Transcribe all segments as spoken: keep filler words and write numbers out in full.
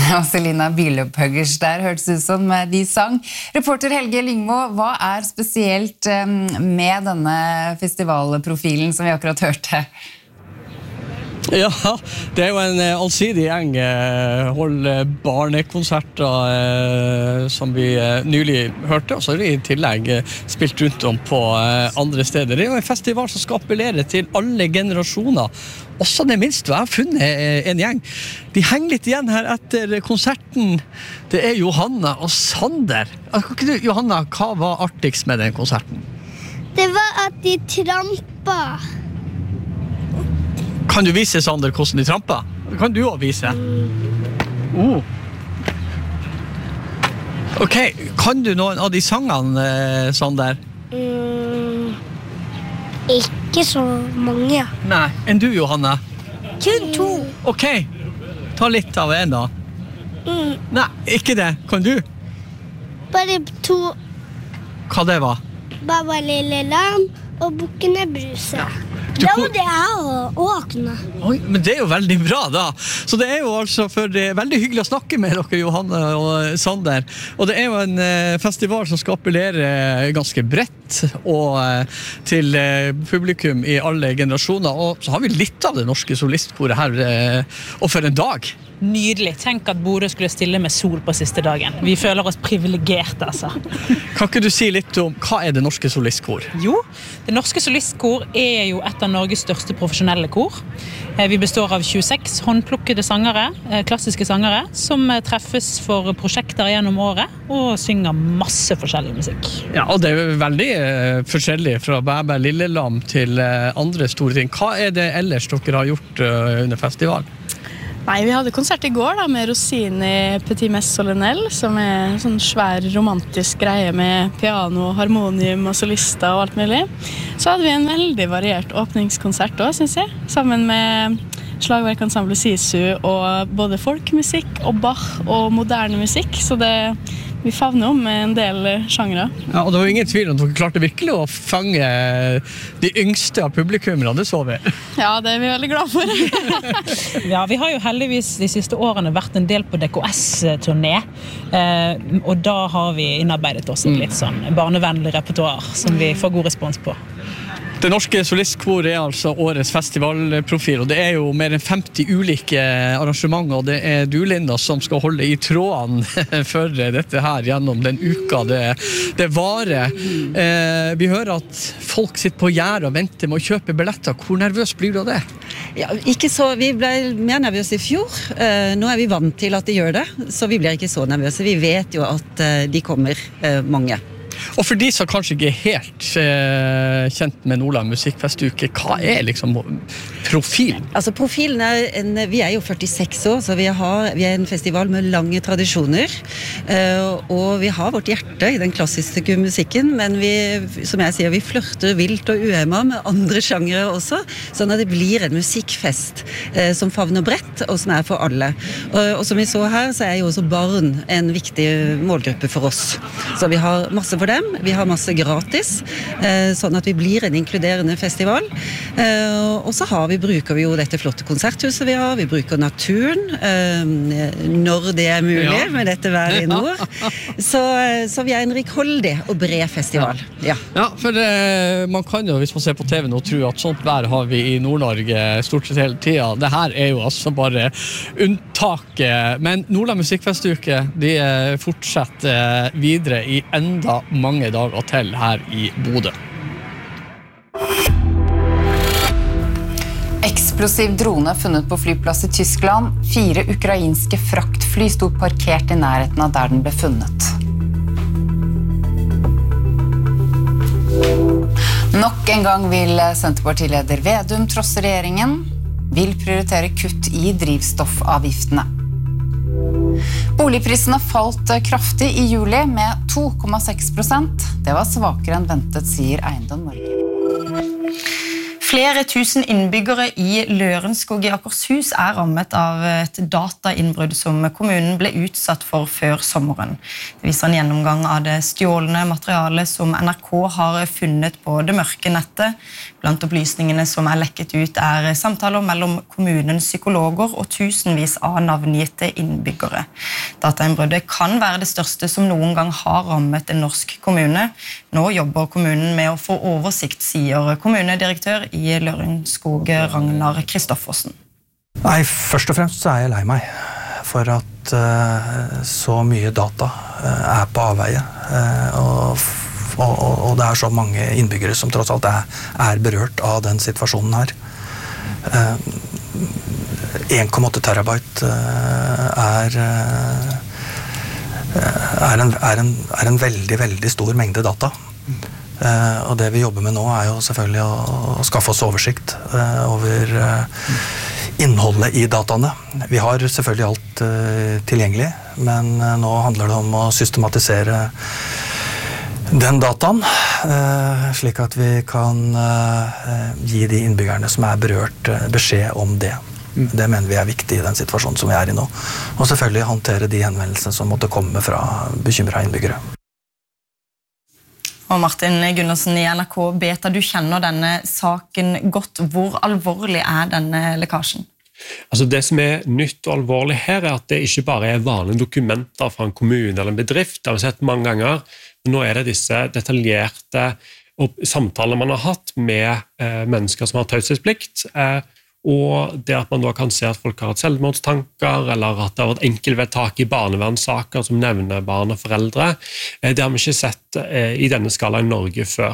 Og Selina Bilopphøggers der hørtes ut som de sang. Reporter Helge Lyngmo, hva er spesielt med denne festivalprofilen som vi akkurat hørte? Ja, det er jo en allsidig gjeng. Holder barnekonserter som vi nylig hørte, og så er det i tillegg spilt rundt om på andre steder. Det er jo en festival som skal appellere til alle generasjoner. Også det minste, jeg har funnet en gjeng. De henger litt igjen her etter konserten. Det er Johanna og Sander. Kan ikke du, Johanna, hva var artigst med den konserten? Det var at de trampet. Kan du vise, Sander, hvordan de trampet? Kan du også vise? Oh. Ok, kan du noen av de sangene, Sander? Mm, ikke så mange. Nei. Enn du, Johanna? Kun to. Ok, ta litt av en da. Mm. Nei, ikke det. Kan du? Bare to. Hva det var? Baba lille lam og bukkene Bruse. Ja. Du, ja, det er å åkne. Oi, men det er jo veldig bra da. Så det er jo altså for det er veldig hyggelig å snakke med dere, Johanne og Sander. Og det er jo en eh, festival som skal appellere ganske bredt og eh, til eh, publikum i alle generasjoner. Og så har vi litt av det norske solistkoret her, eh, og for en dag. Nydelig. Tenk at Bodø skulle stille med sol på siste dagen. Vi føler oss privilegerte, altså. Kan ikke du si litt om hva er det norske solistkor? Jo, det norske solistkor er jo et av Norges største profesjonelle kor. Vi består av tjueseks håndplukkede sangere, klassiske sangere, som treffes for prosjekter gjennom året og synger masse forskjellig musikk. Ja, og det er veldig uh, forskjellig fra Bæbæ Lillelam til uh, andre store ting. Hva er det ellers dere har gjort uh, under festivalen? Nei, vi hadde konsert i går da, med Rossini Petit Messe Solennelle, som er en sånn svær romantisk greie med piano, harmonium og solister og alt mulig. Så hadde vi en veldig variert åpningskonsert også, synes jeg, sammen med slagverkensemble Sisu og både folkmusikk og Bach og moderne musikk, så det vi favner om med en del sjangere. Ja, og det var ingen tvil om at dere klarte virkelig å fange de yngste av publikummerne, det så vi. Ja, det er vi veldig glad for. Ja, vi har jo heldigvis de siste årene vært en del på D K S-turné, eh, og da har vi innarbeidet oss et litt sånn barnevennlig repertoar som vi får god respons på. Det norske solistkoret er altså årets festivalprofil, og det er jo mer enn femti ulike arrangementer, og det er du, Linda, som skal holde i trådene for dette her gjennom den uka det, det varer. Eh, vi hører at folk sitter på gjerdet og venter med å kjøpe billetter. Hvor nervøs blir du av det? Ja, ikke så, vi ble mer nervøse i fjor. Eh, nå er vi vant til at de gjør det, så vi blir ikke så nervøse. Vi vet jo at eh, de kommer eh, mange. Og for de som kanskje ikke er helt eh, kjent med Nordland Musikkfestuke, hva er liksom profilen? Altså profilen er en, vi er jo førtiseks år, så vi, har, vi er en festival med lange tradisjoner, uh, og vi har vårt hjerte i den klassiske musikken, men vi, som jeg sier, vi flørter vilt og uhemmet med andre sjangere også, sånn at det blir en musikkfest uh, som favner bredt, og som er for alle. Og, og som vi så her, så er jo også barn en viktig målgruppe for oss. Så vi har masse for dem, vi har masse gratis, eh, sånn at vi blir en inkluderende festival. Eh, og så har vi, bruker vi jo dette flotte konserthuset vi har, vi bruker naturen, eh, når det er mulig, ja. Med dette været i nord. Så, så vi er en rikholdig og bred festival. Ja, ja for eh, man kan jo, hvis man ser på T V nå, tro at sånt vær har vi i Nord-Norge stort sett hele tiden. Det her er jo altså bare unntaket. Men Nordland Musikkfestuke, de fortsetter videre i enda mange dager til her i Bodø. Eksplosiv drone funnet på flyplass i Tyskland. Fire ukrainske fraktfly sto parkert i nærheten av der den ble funnet. Nok en gang vil Senterpartileder Vedum trosse regjeringen, vil prioritere kutt i drivstoffavgiftene. Boligprisene falt kraftig i juli med to komma seks prosent. Det var svakere enn ventet, sier Eiendom Norge. Flere tusen innbyggere i Lørenskog i Akershus er rammet av et datainnbrudd som kommunen ble utsatt for før sommeren. Det viser en gjennomgang av det stjålne materialet som N R K har funnet på det mørke nettet. Blant opplysningene som er lekket ut er samtaler mellom kommunens psykologer og tusenvis av navngitte innbyggere. Datainnbruddet kan være det største som noen gang har rammet en norsk kommune. Nå jobber kommunen med å få oversikt, sier kommunedirektør i Lørenskog, Ragnar Kristoffersen. Nei, først og fremst så er jeg lei meg for at uh, så mye data uh, er på avveie, uh, og Og, og det er så mange innbyggere som tross alt er, er berørt av den situasjonen her. en komma åtte terabyte er, er, en, er, en, er en veldig, veldig stor mengde data. Og det vi jobber med nå er jo selvfølgelig å, å skaffe oss oversikt over innholdet i dataene. Vi har selvfølgelig alt tilgjengelig, men nå handler det om å systematisere den dataen, eh, slik at vi kan eh, gi de innbyggerne som er berørt eh, beskjed om det. Det mener vi er viktig i den situasjonen som vi er i nå. Og selvfølgelig håndtere de henvendelsene som måtte komme fra bekymrede innbyggere. Og Martin Gundersen i N R K Beta, du kjenner denne saken godt. Hvor alvorlig er denne lekkasjen? Altså det som er nytt og alvorlig her er at det ikke bare er vanlige dokumenter fra en kommune eller en bedrift, det har vi sett mange ganger. Nå er det disse detaljerte samtaler man har hatt med eh, mennesker som har taushetsplikt, eh, og det at man da kan se at folk har hatt selvmordstanker, eller at det har vært enkeltvedtak i barnevernssaker som nevner barn og foreldre. Eh, det har vi ikke sett eh, i denne skala i Norge før.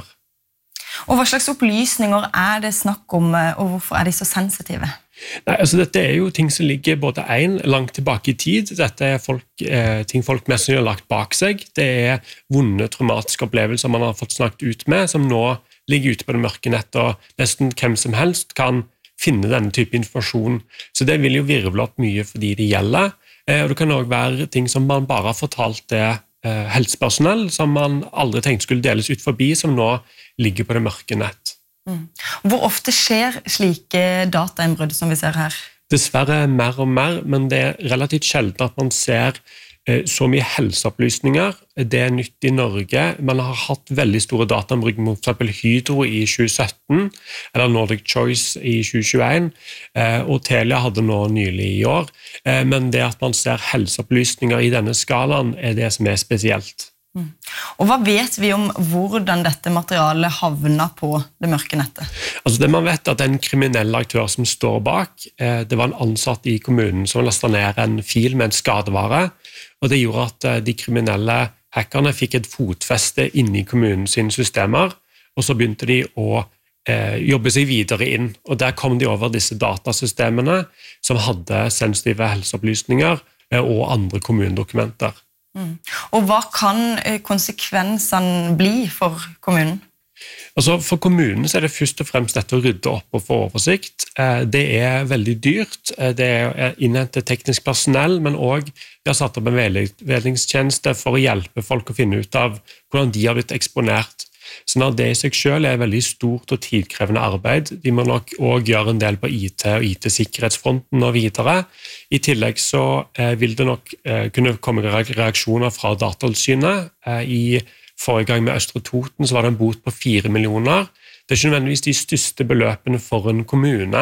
Og hva slags opplysninger er det snakk om, og hvorfor er de så sensitive? Nei, altså Dette er jo ting som ligger både en langt tilbake i tid. Dette er folk, eh, ting folk mest sannsynlig har lagt bak seg. Det er vonde, traumatiske opplevelser man har fått snakket ut med, som nå ligger ute på det mørke nettet, og nesten hvem som helst kan finne denne type informasjon. Så det vil jo virvle opp mye for de det gjelder. Eh, og det kan også være ting som man bare har fortalt det eh, helsepersonell, som man aldri tenkte skulle deles ut forbi, som nå ligger på det mørke nett. Mm. Hvor ofte skjer slike datainnbrudd som vi ser her? Dessverre mer og mer, men det er relativt sjelden at man ser eh, så mye helseopplysninger. Det er nytt i Norge. Man har hatt veldig store datainnbrudd mot for eksempel Hydro i tjue sytten, eller Nordic Choice i tjue tjueen, eh, og Telia hadde nå nylig i år. Eh, men det at man ser helseopplysninger i denne skalaen er det som er spesielt. Mm. Og hva vet vi om hvordan dette materialet havner på det mørke nettet? Altså det man vet er at det er en kriminell aktør som står bak. Det var en ansatt i kommunen som lastet ned en fil med en skadevare, og det gjorde at de kriminelle hackerne fikk et fotfeste inne i kommunens systemer, og så begynte de å eh, jobbe seg videre inn, og der kom de over disse datasystemene som hadde sensitive helseopplysninger eh, og andre kommunedokumenter. Mm. Og hva kan konsekvensene bli for kommunen? Altså for kommunen så er det først og fremst dette å rydde opp og få oversikt. Det er veldig dyrt. Det er innhentet teknisk personell, men også vi har satt opp en veiledningstjeneste for å hjelpe folk å finne ut av hvordan de har blitt eksponert. Så når det i seg selv er veldig stort og tidkrevende arbeid, de må nok også gjøre en del på I T og I T-sikkerhetsfronten og videre. I tillegg så vil det nok kunne komme reaksjoner fra Datatilsynet. I forrige gang med Østre Toten så var det en bot på fire millioner. Det er ikke nødvendigvis de største beløpene for en kommune,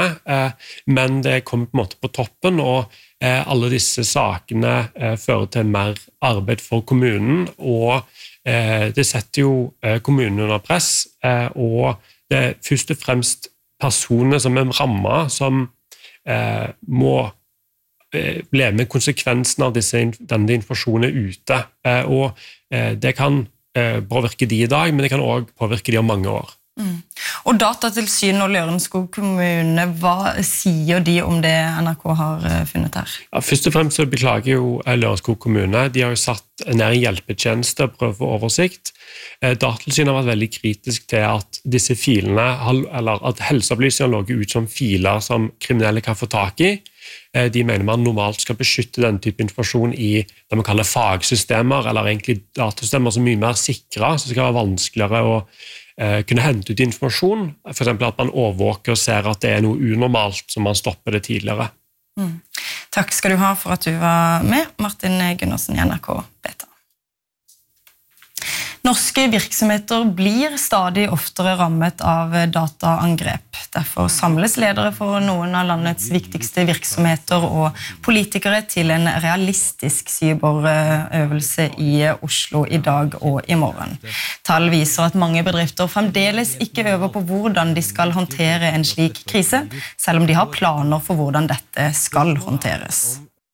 men det kommer på en måte på toppen, og alle disse sakene fører til mer arbeid for kommunen, og det setter jo kommunen under press, og det er først og fremst personer som er rammet, som må leve med konsekvensen av disse, denne informasjonen ute, og det kan påvirke de i dag, men det kan også påvirke de om mange år. Mm. Og Datatilsynet og Lørenskog kommune, hva sier de om det N R K har funnet her? Ja, først og fremst så beklager jo Lørenskog kommune. De har jo satt ned en hjelpetjeneste og prøvd å få oversikt. Datatilsynet har vært veldig kritisk til at disse filene, eller at helseopplysninger lå ut som filer som kriminelle kan få tak i. De mener man normalt skal beskytte denne type informasjon i det man kaller fagsystemer, eller egentlig datasystemer som er mye mer sikre, så det skal være vanskeligere å eh, kunne hente ut informasjon. For eksempel at man overvåker og ser at det er noe unormalt, så man stopper det tidligere. Mm. Takk skal du ha for at du var med, Martin Gundersen i N R K Beta. Norske virksomheter blir stadig oftere rammet av dataangrep. Derfor samles ledere for noen av landets viktigste virksomheter og politikere til en realistisk cyberøvelse i Oslo i dag og i morgen. Tall viser at mange bedrifter fremdeles ikke øver på hvordan de skal håndtere en slik krise, selv om de har planer for hvordan dette skal håndteres.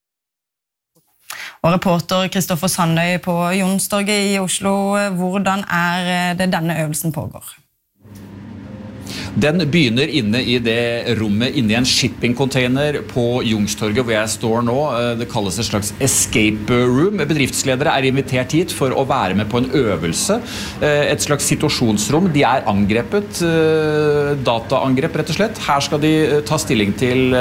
Og reporter Kristoffer Sandøy på Youngstorget i Oslo, hvordan er det denne øvelsen pågår? Den begynner inne i det rommet, inne i en shipping-container på Youngstorget, hvor jeg står nå. Det kalles et slags escape room. Bedriftsledere er invitert hit for å være med på en øvelse. Et slags situasjonsrom. De er angrepet, dataangrep rett og slett. Her skal de ta stilling til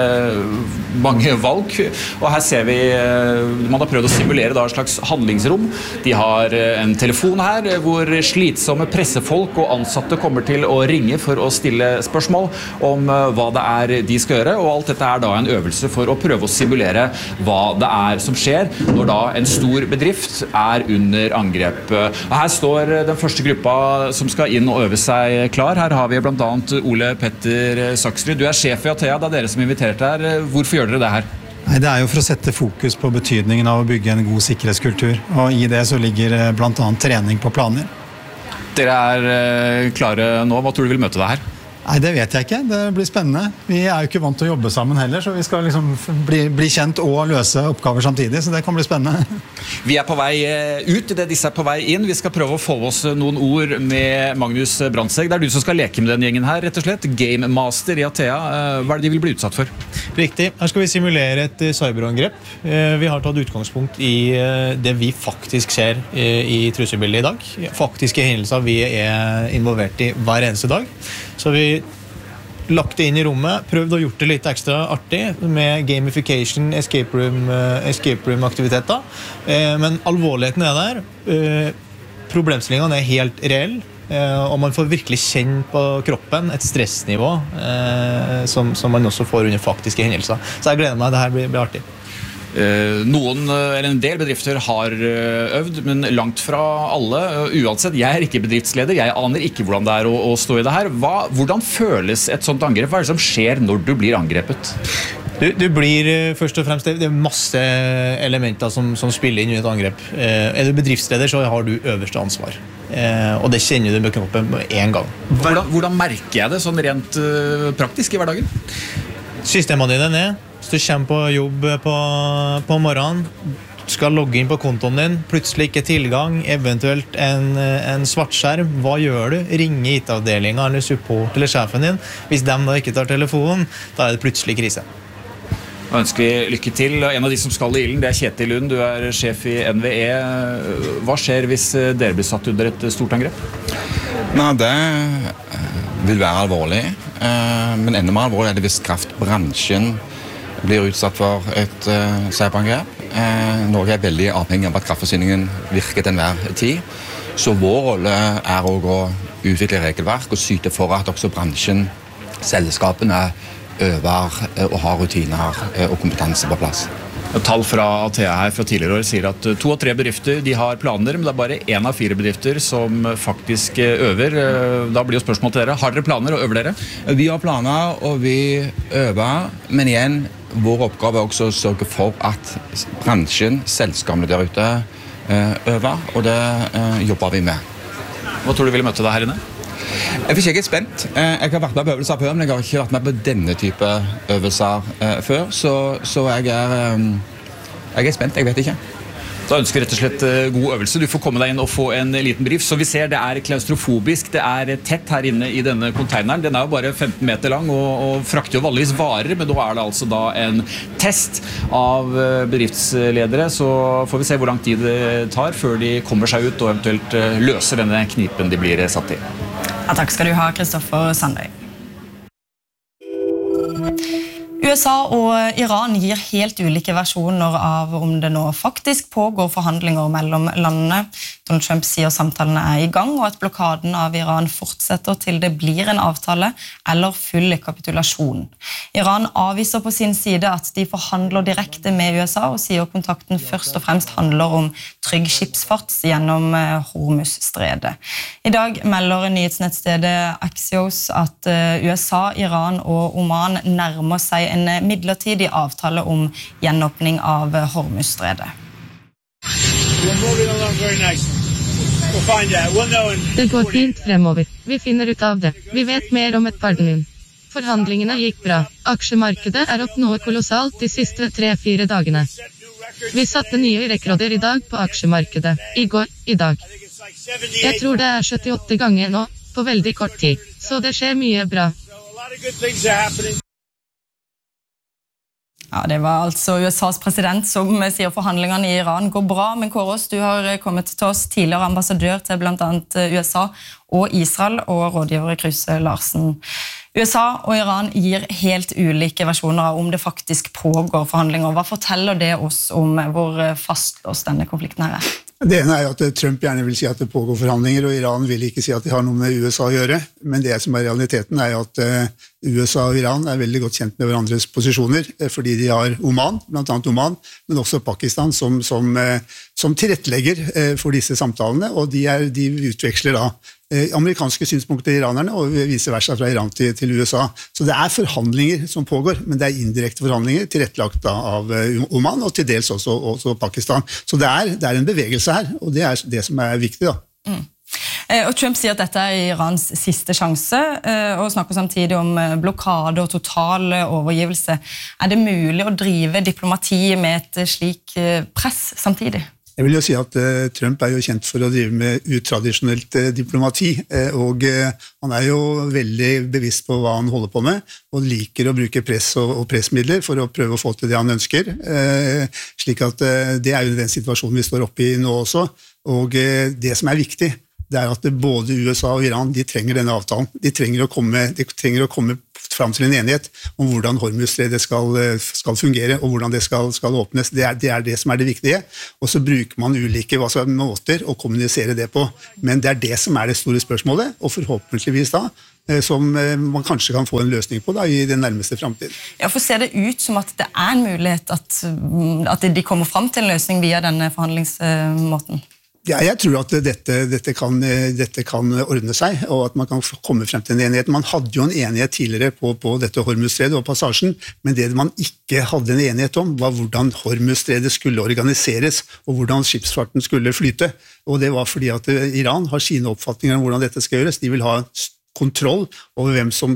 mange valg. Og her ser vi, man har prøvd å simulere da et slags handlingsrom. De har en telefon her, hvor slitsomme pressefolk og ansatte kommer til å ringe for å stille spørsmål om hva det er de skal gjøre, og alt dette er da en øvelse for å prøve å simulere hva det er som skjer når da en stor bedrift er under angrep. Her står den første gruppa som skal inn og øve seg klar. Her har vi blant annet Ole Petter Saksrud. Du er sjef i Atea, det er dere som er invitert her. Hvorfor gjør dere det her? Nei, det er jo for å sette fokus på betydningen av å bygge en god sikkerhetskultur, og i det så ligger blant annet trening på planer. Dere er klare nå. Hva tror du vil møte deg her? Nei, det vet jeg ikke. Det blir spennende. Vi er jo ikke vant til å jobbe sammen heller, så vi skal liksom bli, bli kjent og løse oppgaver samtidig, så det kan bli spennende. Vi er på vei ut, det disse er på vei inn. Vi skal prøve å få oss noen ord med Magnus Brandsegg. Det er du som skal leke med den gjengen her, rett og slett. Game Master i Atea. Hva er det de vil bli utsatt for? Riktig. Her skal vi simulere et cyberangrep. Vi har tatt utgangspunkt i det vi faktisk ser i trusselbildet i dag. Faktiske hendelser vi er involvert i hver eneste dag. Så vi lagt det inn i rommet, prøvd å gjort det litt ekstra artig med gamification, escape room, escape room aktiviteter. Men alvorligheten er der. Problemstillingen er helt reell, og man får virkelig kjenne på kroppen et stressnivå som, som man også får under faktiske hendelser. Så jeg gleder meg, det her blir, blir artig. Noen, eller en del bedrifter har øvd, men langt fra alle. Uansett, jeg er ikke bedriftsleder, jeg aner ikke hvordan det er å, å stå i det her. Hva, hvordan føles et sånt angrep? Hva er det som skjer når du blir angrepet? Du, du blir først og fremst, det er masse elementer som, som spiller inn i et angrep. Er du bedriftsleder, så har du øverste ansvar. Og det kjenner du med kroppen med en gang. Hvordan, hvordan merker jeg det sånn rent praktisk i hverdagen? Systemene dine er ned. Hvis du kommer på jobb på, på morgenen, skal logge inn på kontoen din, plutselig ikke tilgang, eventuelt en, en svartskjerm, hva gjør du? Ringe I T-avdelingen eller support eller sjefen din. Hvis de da ikke tar telefonen, da er det plutselig krise. Da ønsker vi lykke til. En av de som skal I ilden, det er Kjetil Lund. Du er sjef I N V E. Hva skjer hvis dere blir satt under et stort angrep? Nei, det vil være alvorlig. Men enda mer alvorlig er det hvis kraftbransjen blir utsatt for et uh, cyberangrep. Eh, Norge er veldig avhengig av at kraftforsyningen virker til enhver tid. Så vår rolle er også å utvikle regelverk og syte for at også bransjen, selskapene, øver og har rutiner og kompetanse på plass. Tall fra Atea her fra tidligere år sier at to av tre bedrifter de har planer, men det er bare en av fire bedrifter som faktisk øver. Da blir jo spørsmål til dere. Har dere planer og øver dere? Vi har planer og vi øver, men igjen, vår oppgave er også å sørge for at bransjen, selskapene der ute øver, og det jobber vi med. Hva tror du vil møte deg her inne? Jeg er ikke spent. Jeg har vært med på øvelser før, men jeg har ikke vært med på denne type øvelser før, så, så jeg, er, jeg er spent, jeg vet ikke. Da ønsker jeg rett og slett god øvelse. Du får komme deg inn og få en liten brief. Så vi ser det er klaustrofobisk, det er tett her inne I denne containeren. Den er jo bare femten meter lang og, og frakter jo vanligvis varer, men nå er det altså da en test av bedriftsledere. Så får vi se hvor lang tid det tar før de kommer seg ut og eventuelt løser denne knipen de blir satt I. Ja, takk skal du ha, Kristoffer Sandøy. U S A og Iran gir helt ulike versjoner av om det nå faktisk pågår forhandlinger mellom landene. Donald Trump sier samtalene er i gang, og at blokaden av Iran fortsetter til det blir en avtale eller full kapitulasjon. Iran avviser på sin side at de forhandler direkte med U S A, og sier kontakten først og fremst handler om trygg skipsfart gjennom Hormuzstredet. I dag melder nyhetsnettstedet Axios at U S A, Iran og Oman nærmer seg en midlertidig avtale om gjenåpning av Hormuzstredet. Det går fint fremover. Vi finner ut av det. Vi vet mer om et par døgn. Forhandlingene gikk bra. Aksjemarkedet er opp noe kolossalt de siste tre-fire dagene. Vi satte nye rekorder i dag på aksjemarkedet. I går, i dag. Jeg tror det er syttiåtte ganger nå, på veldig kort tid. Så det skjer mye bra. Ja, det var altså U S A's president som sier forhandlingene i Iran går bra, men Kåros, du har kommet til oss, tidligere ambassadør til blant annet U S A og Israel, og rådgiver Kruse Larsen. U S A og Iran gir helt ulike versjoner av om det faktisk pågår forhandlinger. Hva forteller det oss om hvor fastlåst denne konflikten her er? Det ene er at Trump gjerne vil si at det pågår forhandlinger, og Iran vil ikke si at de har noe med U S A å gjøre. Men det som er realiteten er at U S A og Iran er veldig godt kjent med hverandres posisjoner, fordi de har Oman, blant annet Oman, men også Pakistan som, som, som tilrettelegger for disse samtalene, og de, er, de utveksler da amerikanske synspunkter i iranerne, og vice versa fra Iran til, til U S A. Så det er forhandlinger som pågår, men det er indirekte forhandlinger tilrettelagt av Oman, og til dels også, også Pakistan. Så det er, det er en bevegelse her, og det er det som er viktig da. Mm. Og Trump sier at dette er Irans siste sjanse, og snakker samtidig om blokade og total overgivelse. Er det mulig å drive diplomati med et slik press samtidig? Jeg vil jo si at uh, Trump er jo kjent for å drive med utradisjonelt uh, diplomati, uh, og uh, han er jo veldig bevisst på hva han holder på med, og liker å bruke press og, og pressmidler for å prøve å få til det han ønsker. Uh, slik at uh, det er jo den situasjonen vi står oppe i nå også, og uh, det som er viktig, det er at både U S A og Iran, de trenger denne avtalen. De trenger å komme, de trenger å komme fram til en enighet om hvordan Hormuzstredet skal, skal fungere, og hvordan det skal, skal åpnes. Det er, det er det som er det viktige. Og så bruker man ulike hva skal, måter å kommunisere det på. Men det er det som er det store spørsmålet, og forhåpentligvis da, som man kanskje kan få en løsning på da, i den nærmeste fremtiden. Ja, for ser det ut som at det er en mulighet at, at de kommer fram til en løsning via denne forhandlingsmåten? Ja, jeg tror at dette, dette, kan, dette kan ordne seg, og at man kan komme frem til en enighet. Man hadde jo en enighet tidligere på, på dette Hormuzstredet og passasjen, men det man ikke hadde en enighet om var hvordan Hormuzstredet skulle organiseres, og hvordan skipsfarten skulle flyte. Og det var fordi at Iran har sine oppfatninger om hvordan dette skal gjøres. De vil ha kontroll over hvem som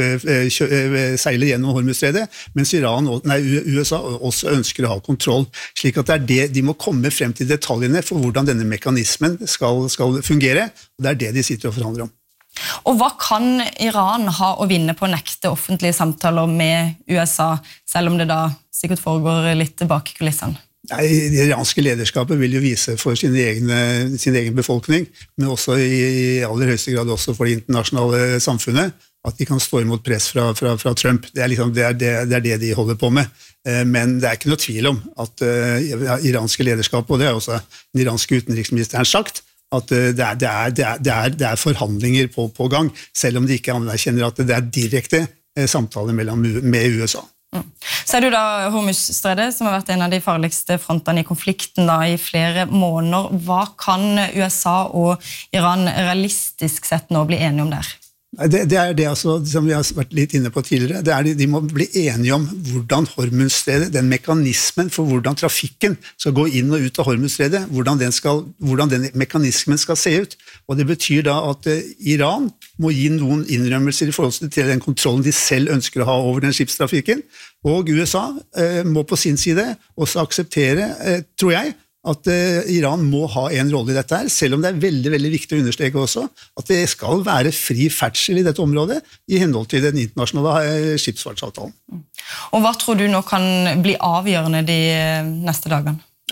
seiler gjennom Hormuzstredet, mens Iran, nei, U S A også ønsker å ha kontroll, slik at det er det, de må komme frem til detaljene for hvordan denne mekanismen skal, skal fungere, og det er det de sitter og forhandler om. Og hva kan Iran ha å vinne på å nekte offentlige samtaler med U S A, selv om det da sikkert foregår litt bak kulissene? Nei, det iranske lederskapet vil jo vise for sin egen, sin egen befolkning, men også i aller høyeste grad også for det internasjonale samfunnet, at de kan stå imot press fra, fra, fra Trump. Det er, liksom, det, er det, det er det de holder på med. Men det er ikke noe tvil om at uh, iranske lederskap, og det er også den iranske utenriksministeren sagt, at det er, det er, det er, det er, det er forhandlinger på, på gang, selv om de ikke anerkjenner at det er direkte samtaler mellom, med U S A. Mm. Så er det jo da Hormuzstredet, som har vært en av de farligste frontene i konflikten da, i flere måneder. Hva kan U S A og Iran realistisk sett nå bli enige om der? Det, det er det altså, som vi har vært litt inne på tidligere, det er de, de må bli enige om hvordan Hormuzstredet, den mekanismen for hvordan trafikken skal gå inn og ut av Hormuzstredet, hvordan den, skal, hvordan den mekanismen skal se ut. Og det betyr da at eh, Iran må gi noen innrømmelser i forhold til den kontrollen de selv ønsker å ha over den skipstrafikken, og U S A eh, må på sin side også akseptere, eh, tror jeg, at eh, Iran må ha en rolle i dette her, selv om det er veldig, veldig viktig å understreke også at det skal være fri ferdsel i dette området i henhold til den internasjonale eh, skipsfartsavtalen. Og hva tror du nå kan bli avgjørende de neste dagene?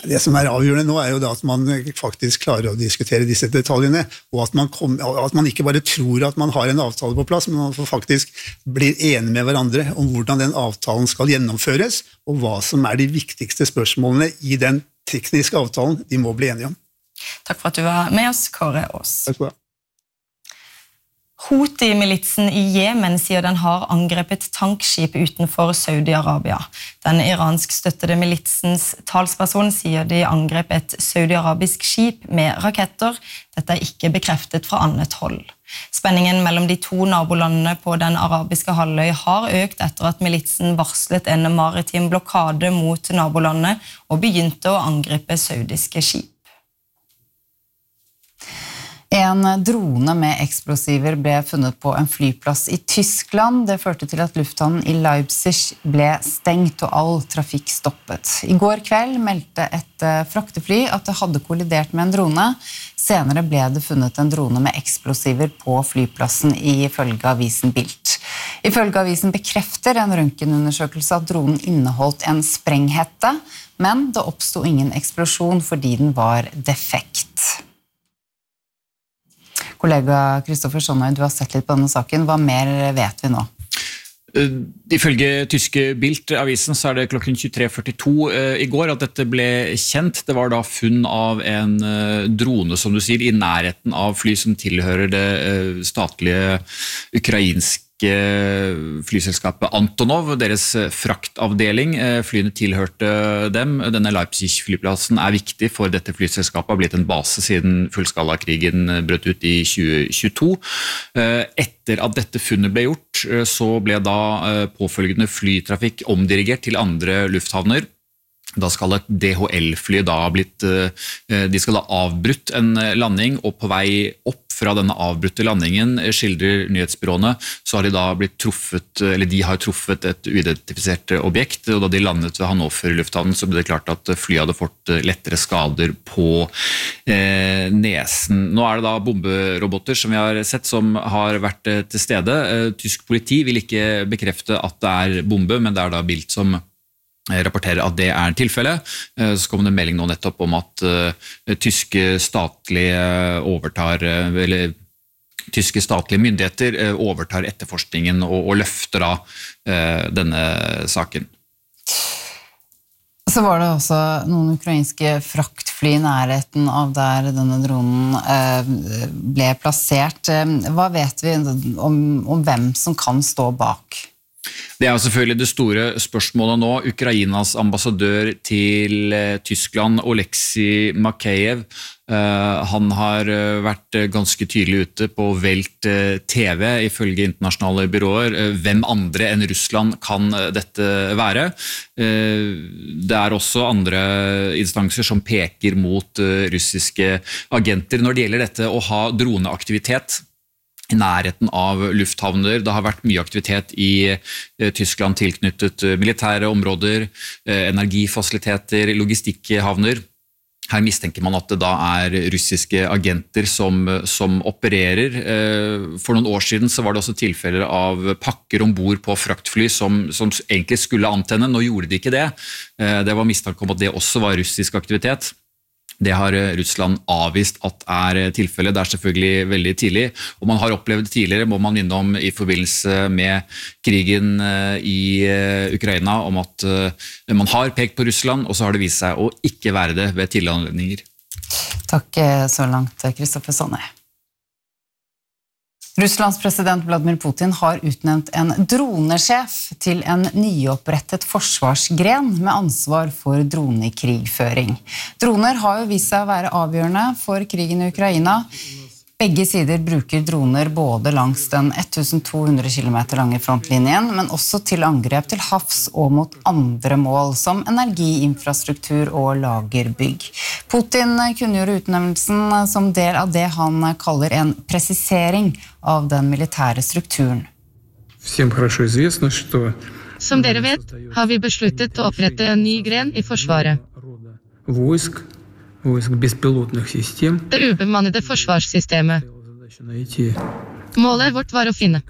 Det som er avgjørende nå er jo da at man faktisk klarer å diskutere disse detaljene, og at man, kom, at man ikke bare tror at man har en avtale på plass, men man faktisk blir enige med hverandre om hvordan den avtalen skal gjennomføres, og hva som er de viktigste spørsmålene i den tekniske avtalen de må bli enige om. Takk for at du var med oss, Kåre Aas. Takk for det. Houthi-militsen i Jemen sier den har angrepet tankskip utenfor Saudi-Arabia. Den iransk-støttede militsens talsperson sier de angrep et saudi-arabisk skip med raketter. Dette er ikke bekreftet fra annet hold. Spenningen mellom de to nabolandene på den arabiske halvøy har økt etter at militsen varslet en maritim blokade mot nabolandet og begynte å angripe saudiske skip. En drone med eksplosiver ble funnet på en flyplass i Tyskland. Det førte til at lufthavnen i Leipzig ble stengt og all trafikk stoppet. I går kveld meldte et fraktefly at det hadde kollidert med en drone. Senere ble det funnet en drone med eksplosiver på flyplassen ifølge avisen Bild. Ifølge avisen bekrefter en røntgenundersøkelse at dronen inneholdt en sprenghette, men det oppstod ingen eksplosjon fordi den var defekt. Kollega Kristoffer Sonnøy, du har sett litt på denne saken. Hva mer vet vi nå? Ifølge tyske Bild-avisen så er det klokken tjuetre førtito i går at dette ble kjent. Det var da funn av en drone, som du sier, i nærheten av fly som tilhører det statlige ukrainske flyselskapet Antonov, deres fraktavdeling. Flyene tilhørte dem. Denne Leipzig-flyplassen er viktig for dette flyselskapet, har blitt en base siden fullskalakrigen brøt ut i tjue tjueto. Etter at dette funnet ble gjort, så ble da påfølgende flytrafikk omdirigert til andre lufthavner. Da skal et D H L-fly da ha blitt, de skal da avbrutt en landing, og på vei opp fra denne avbrutte landingen, skildrer nyhetsbyråene, så har de da blitt truffet, eller de har truffet et uidentifisert objekt, og da de landet ved Hannover lufthavnen, så ble det klart at flyet hadde fått lettere skader på eh, nesen. Nå er det da bomberoboter som vi har sett, som har vært til stede. Tysk politi vil ikke bekrefte at det er bombe, men det er da Bild som rapporterer at det er tilfellet. Så kom det en melding nå nettopp om at uh, tyske statlige overtar, eller tyske statlige myndigheter uh, overtar etterforskningen og, og løfter da uh, denne saken. Så var det også noen ukrainske fraktfly i nærheten av der denne dronen uh, ble plassert. Hva vet vi om, om hvem som kan stå bak? Det er selvfølgelig det store spørsmålet nå. Ukrainas ambassadør til Tyskland, Oleksij Makeyev, han har vært ganske tydelig ute på Welt T V, ifølge internasjonale byråer. Hvem andre enn Russland kan dette være? Det er også andre instanser som peker mot russiske agenter når det gjelder dette å ha droneaktivitet i nærheten av lufthavner. Det har vært mye aktivitet i Tyskland tilknyttet militære områder, energifasiliteter, logistikkhavner. Her mistenker man at det da er russiske agenter som, som opererer. For noen år siden så var det også tilfeller av pakker ombord på fraktfly som, som egentlig skulle antenne. Nå gjorde de ikke det. Det var mistanke om at det også var russisk aktivitet. Det har Russland avvist at er tilfellet. Det er selvfølgelig veldig tidlig, og man har opplevd det tidligere, må man minne om i forbindelse med krigen i Ukraina, om at man har pekt på Russland, og så har det vist seg å ikke være det ved tidligere anledninger. Takk så langt, Kristoffer Sonnøy. Russlands president Vladimir Putin har utnevnt en dronesjef til en nyopprettet forsvarsgren med ansvar for dronekrigføring. Droner har jo vist seg å være avgjørende for krigen i Ukraina. Begge sider bruker droner både langs den tusen to hundre kilometer lange frontlinjen, men også til angrep til havs og mot andre mål, som energiinfrastruktur og lagerbygg. Putin kunngjorde utnevnelsen som del av det han kaller en presisering av den militære strukturen. Som dere vet, har vi besluttet å opprette en ny gren i Forsvaret. Det ubemannede forsvarssystemet. Målet vårt var å finne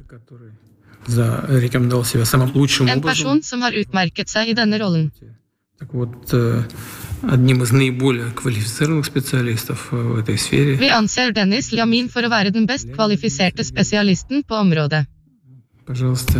en person som har utmerket seg i denne rollen. одним из наиболее квалифицированных специалистов в этой сфере. Vi anser Dennis Liamin for å være den best kvalifiserte spesialisten på området. Пожалуйста.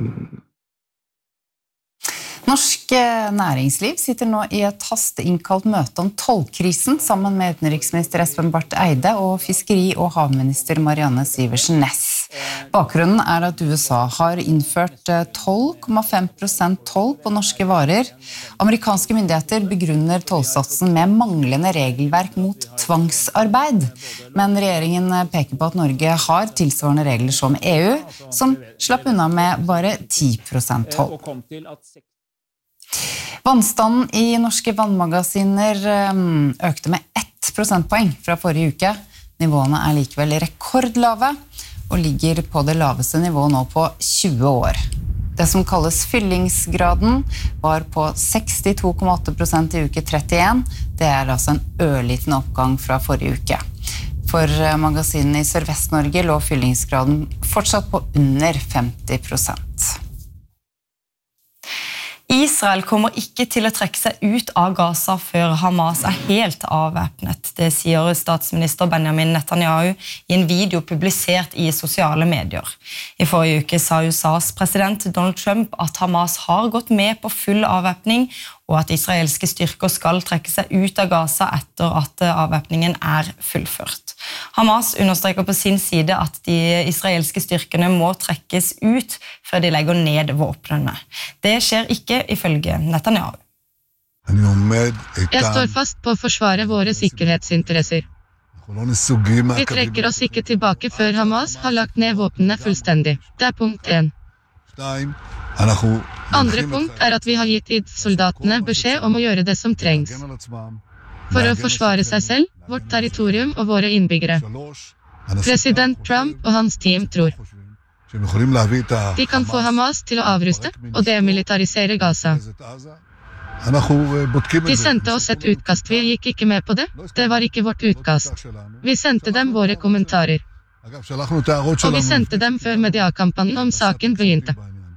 Norsk næringsliv sitter nå i et hasteinnkalt møte om tollkrisen sammen med utenriksminister Espen Barth Eide og fiskeri- og havminister Marianne Sivertsen Næss. Bakgrunnen er at U S A har innført tolv komma fem prosent toll på norske varer. Amerikanske myndigheter begrunner tollsatsen med manglende regelverk mot tvangsarbeid. Men regjeringen peker på at Norge har tilsvarende regler som E U, som slapp unna med bare ti prosent toll. Vannstanden i norske vannmagasiner økte med ett prosentpoeng fra forrige uke. Nivåene er likevel rekordlave og ligger på det laveste nivået nå på tjue år. Det som kalles fyllingsgraden var på sekstito komma åtte prosent i uke trettien. Det er altså en ørliten oppgang fra forrige uke. For magasinene i Sørvest-Norge lå fyllingsgraden fortsatt på under femti prosent. Israel kommer ikke til å trekke seg ut av Gaza før Hamas er helt avvæpnet. Det sier statsminister Benjamin Netanyahu i en video publisert i sosiale medier. I forrige uke sa U S A's president Donald Trump at Hamas har gått med på full avvæpning, og at israelske styrker skal trekke seg ut av Gaza etter at avvæpningen er fullført. Hamas understreker på sin side at de israelske styrkene må trekkes ut før de legger ned våpnene. Det skjer ikke ifølge Netanyahu. Jeg står fast på å forsvare våre sikkerhetsinteresser. Vi trekker oss ikke tilbake før Hamas har lagt ned våpnene fullstendig. Det er punkt én. Andre punkt er at vi har gitt I D F-soldatene beskjed om å gjøre det som trengs for å forsvare seg selv, vårt territorium og våre innbyggere. President Trump og hans team tror de kan få Hamas til å avruste og demilitarisere Gaza. De sendte oss et utkast, vi gikk ikke med på det. Det var ikke vårt utkast. Vi sendte dem våre kommentarer. Og vi sendte dem før mediakampanjen om saken begynte.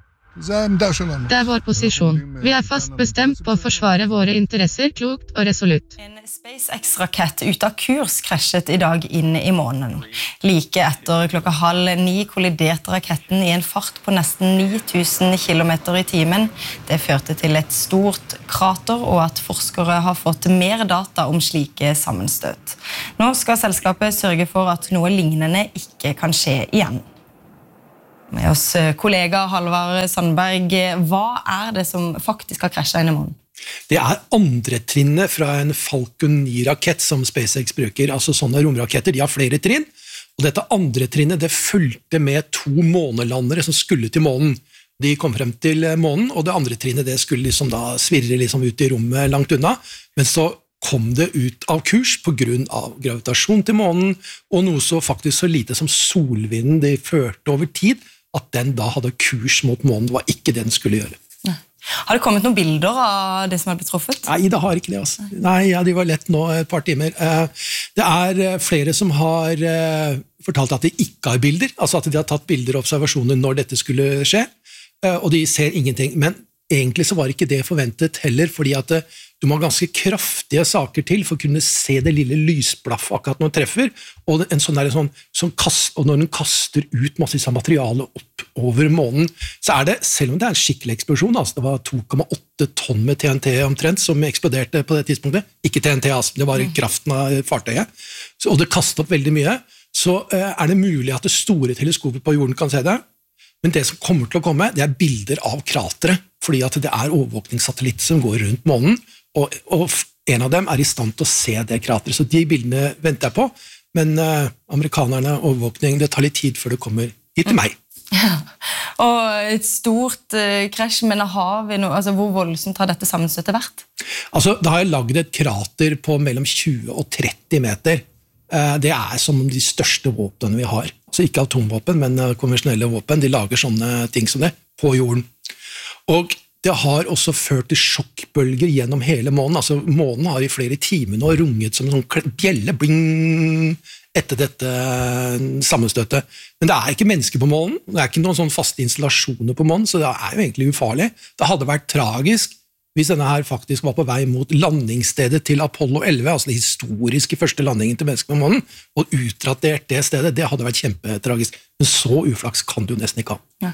Det er vår posisjon. Vi er fast bestemt på å forsvare våre interesser klokt og resolutt. En SpaceX-rakett ut av kurs krasjet I dag inn I månen. Like etter klokka halv ni kolliderte raketten I en fart på nesten ni tusen kilometer I timen. Det førte til et stort krater og at forskere har fått mer data om slike sammenstøt. Nå skal selskapet sørge for at noe lignende ikke kan skje igjen. Med oss kollega Halvard Sandberg, hva er det som faktisk har krasjet inn I månen? Det er andre trinnet fra en Falcon ni-rakett som SpaceX bruker, altså sånne romraketter, de har flere trinn, og dette andre trinnet det fulgte med to månelandere som skulle til månen. De kom frem til månen, og det andre trinnet det skulle liksom da svirre liksom ut I rommet langt unna, men så kom det ut av kurs på grunn av gravitasjon til månen, og noe så faktisk så lite som solvinden de førte over tid, at den da hadde kurs mot månen, det var ikke det den skulle gjøre. Nei. Har det kommet noen bilder av det som har blitt truffet? Nei, det har ikke det. Altså. Nei, ja, de var lett nå et par timer. Det er flere som har fortalt at de ikke har bilder, altså at de har tatt bilder og observasjoner når dette skulle skje, og de ser ingenting. Men egentlig så var ikke det forventet heller, fordi at du må ha ganske kraftige saker til for å kunne se det lille lysblaff akkurat når den treffer, og, en sånn der, sånn, sånn kast, og når den kaster ut masse av materiale opp over månen, så er det, selv om det er en skikkelig eksplosjon, altså det var to komma åtte tonn med T N T omtrent som eksploderte på det tidspunktet, ikke T N T, altså, det var kraften av fartøyet, så, og det kastet opp veldig mye, så uh, er det mulig at det store teleskopet på jorden kan se det, men det som kommer til å komme, det er bilder av kratere, fordi at det er overvåkningssatellitt som går rundt månen, og, og en av dem er I stand til å se det krateret, så de bildene venter jeg på, men uh, amerikanerne overvåkning, det tar litt tid før det kommer hit til meg. Ja, og et stort uh, krasj, men har vi noe, altså, hvor voldsomt har dette sammenstøttet vært? Altså, da har jeg laget et krater på mellom tjue og tretti meter. Uh, det er som de største våpnene vi har. Altså ikke atomvåpen, men uh, konvensjonelle våpen. De lager sånne ting som det på jorden. Og det har også ført til sjokkbølger gjennom hele månen. Altså, månen har I flere timer nå runget som en sånn bjelle, bling, etter dette sammenstøtet. Men det er ikke mennesker på månen, det er ikke noen sånn faste installasjoner på månen, så det er jo egentlig ufarlig. Det hadde vært tragisk hvis denne her faktisk var på vei mot landingsstedet til Apollo elleve, altså den historiske første landingen til mennesker på månen, og utratert det stedet, det hadde vært kjempetragisk. Men så uflaks kan du nesten ikke ha. Ja.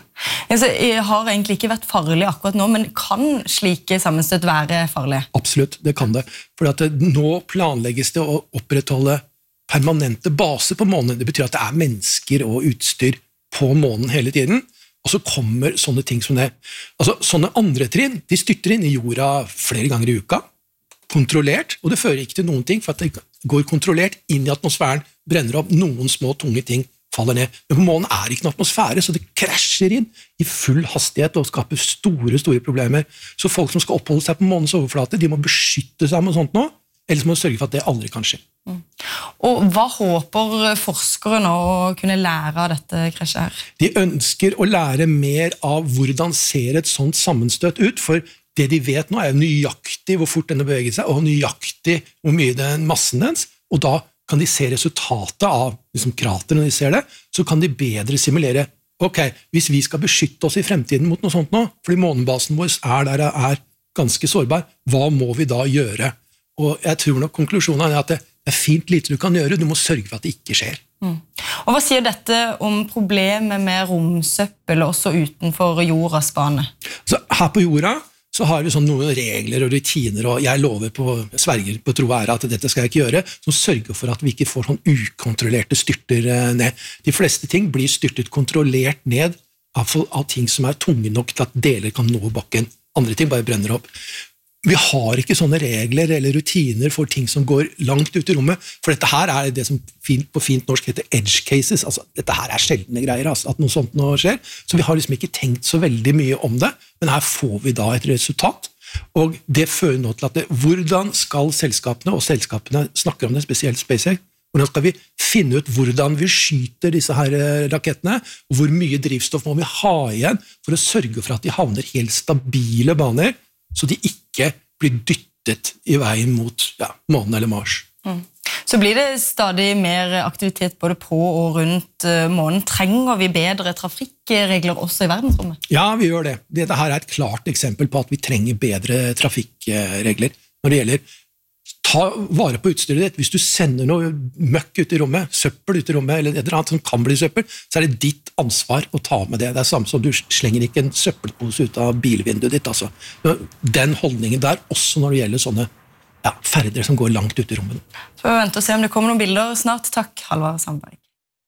Jeg har egentlig ikke vært farlig akkurat nå, men kan slike sammenstøt være farlige? Absolutt, det kan det. For at det, nå planlegges det å opprettholde permanente baser på månen. Det betyr at det er mennesker og utstyr på månen hele tiden. Og så kommer sånne ting som det. Altså, sånne andre trinn, de styrter inn i jorda flere ganger i uka, kontrollert, og det fører ikke til noen ting, for at det går kontrollert inn i atmosfæren, brenner opp, noen små tunge ting faller ned. Men på månen er det ikke noen atmosfære, så det krasjer inn i full hastighet og skaper store, store problemer. Så folk som skal oppholde seg på månens overflate, de må beskytte seg med sånt nå, eller så må de sørge for at det aldri kan skje. Mm. Og hva håper forskere nå å kunne lære av dette krasjet her? De ønsker å lære mer av hvordan ser et sånt sammenstøt ut, for det de vet nå er nøyaktig hvor fort denne beveger seg, og nøyaktig hvor mye den massen dens, og da kan de se resultatet av liksom, krater når de ser det, så kan de bedre simulere, ok, hvis vi skal beskytte oss i fremtiden mot noe sånt nå, fordi månebasen vår er der er ganske sårbar, hva må vi da gjøre? Og jeg tror nok konklusjonen er at det er fint lite du kan gjøre, du må sørge for at det ikke skjer. Mm. Og hva sier dette om problemet med romsøppel også utenfor jordas bane? Så her på jorda så har vi sånn noen regler og rutiner, og jeg lover på sverger på tro og ære at dette skal jeg ikke gjøre, som sørger for at vi ikke får sånn ukontrollerte styrter ned. De fleste ting blir styrtet kontrollert ned av, av ting som er tunge nok til at deler kan nå bakken. Andre ting bare brenner opp. Vi har ikke sånne regler eller rutiner for ting som går langt ut i rommet, for dette her er det som fint, på fint norsk heter edge cases, altså dette her er sjeldne greier, altså, at noe sånt nå skjer, så vi har liksom ikke tenkt så veldig mye om det, men her får vi da et resultat, og det fører nå til at det, hvordan skal selskapene, og selskapene snakker om det, spesielt SpaceX, hvordan skal vi finne ut hvordan vi skyter disse her rakettene, og hvor mye drivstoff må vi ha igjen for å sørge for at de havner helt stabile baner, så de ikke blir dyttet i veien mot ja, månen eller Mars. Mm. Så blir det stadig mer aktivitet både på og rundt månen. Trenger vi bedre trafikkregler også i verdensrommet? Ja, vi gjør det. Dette her er et klart eksempel på at vi trenger bedre trafikkregler når det gjelder ta vare på utstyret ditt. Hvis du sender noe møkk ut i rommet, søppel ut i rommet, eller et eller annet som kan bli søppel, så er det ditt ansvar å ta med det. Det er samme som du slenger ikke en søppelpose ut av bilvinduet ditt. Altså. Den holdningen der, også når det gjelder sånne ja, ferder som går langt ut i rommet. Så vi venter og se om det kommer noen bilder snart. Takk, Halvard Sandberg.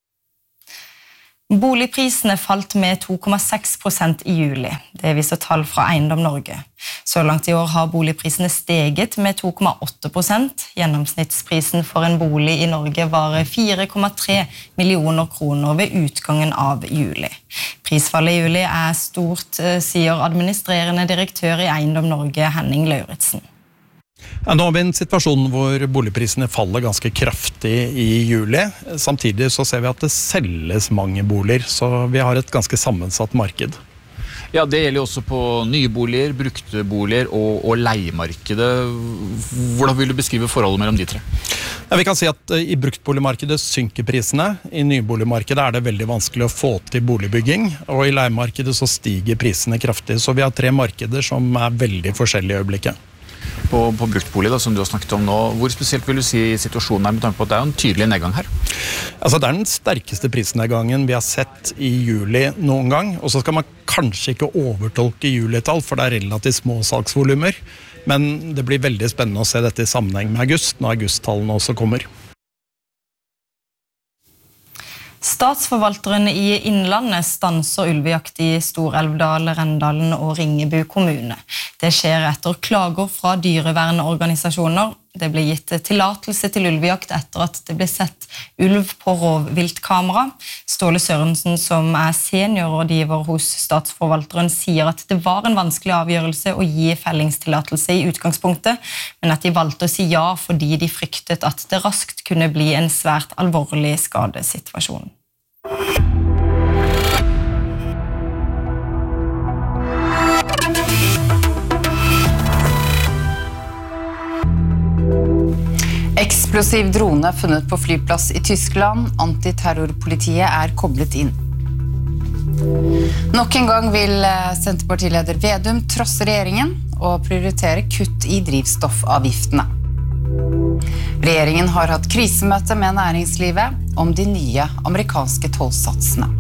Boligprisene falt med to komma seks prosent i juli. Det viser tall fra Eiendom Norge. Så langt i år har boligprisene steget med to komma åtte prosent. Gjennomsnittsprisen for en bolig i Norge var fire komma tre millioner kroner ved utgangen av juli. Prisfallet i juli er stort, sier administrerende direktør i Eiendom Norge, Henning Lauritsen. Ja, nå har vi en situasjon hvor boligprisene faller ganske kraftig i juli. Samtidig så ser vi at det selges mange boliger, så vi har et ganske sammensatt marked. Ja, det gjelder også på nye boliger, brukte boliger og, og leiemarkedet. Hvordan vil du beskrive forholdet mellom de tre? Ja, vi kan si at i bruktboligmarkedet synker prisene. I nyboligmarkedet er det veldig vanskelig å få til boligbygging, og i leiemarkedet så stiger prisene kraftig. Så vi har tre markeder som er veldig forskjellige i øyeblikket. På, på bruktbolig da, som du har snakket om nå, hvor spesielt vil du si situasjonen er med tanke på at det er en tydelig nedgang her? Altså, det er den sterkeste prisnedgangen vi har sett i juli noen gang, og så skal man kanskje ikke overtolke julitall, for det er relativt små salgsvolumer, men det blir veldig spennende å se dette i sammenheng med august, når augusttallene også kommer. Statsforvalteren i Innlandet stanser ulvejakt i Stor-Elvdal, Rendalen og Ringebu kommune. Det skjer etter klager fra dyrevernorganisasjoner. Det ble gitt tillatelse til ulvejakt etter at det ble sett ulv på rovviltkamera. Ståle Sørensen, som er seniorrådgiver hos Statsforvalteren, sier at det var en vanskelig avgjørelse å gi fellingstillatelse i utgangspunktet, men at de valgte å si ja fordi de fryktet at det raskt kunne bli en svært alvorlig skadesituasjon. Eksplosiv drone funnet på flyplass i Tyskland. Antiterrorpolitiet er koblet inn. Nok en gang vil Senterpartileder Vedum trosse regjeringen å prioritere kutt i drivstoffavgiftene. Regjeringen har hatt krisemøte med næringslivet om de nye amerikanske tollsatsene.